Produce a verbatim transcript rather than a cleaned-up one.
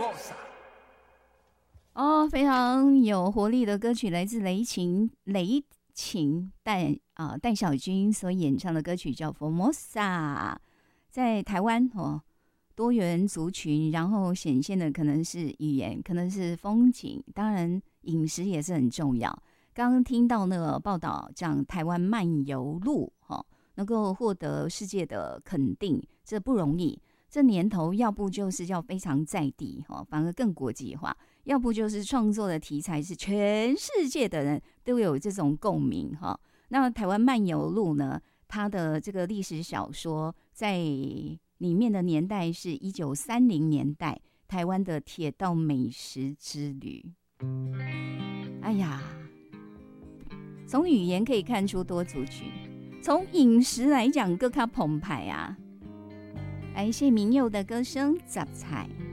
Formosa。 哦，非常有活力的歌曲，来自雷琴雷琴戴啊戴晓君所演唱的歌曲叫《Formosa》，在台湾哦，多元族群，然后显现的可能是语言，可能是风景，当然饮食也是很重要。刚刚听到那个报道，讲台湾漫游路哈、哦，能够获得世界的肯定，这不容易。这年头，要不就是要非常在地哈，反而更国际化；要不就是创作的题材是全世界的人都有这种共鸣哈。那台湾漫游录呢，它的这个历史小说在里面的年代是一九三零年代，台湾的铁道美食之旅。哎呀，从语言可以看出多族群，从饮食来讲更加澎湃啊。来，谢明佑的歌声《杂菜》。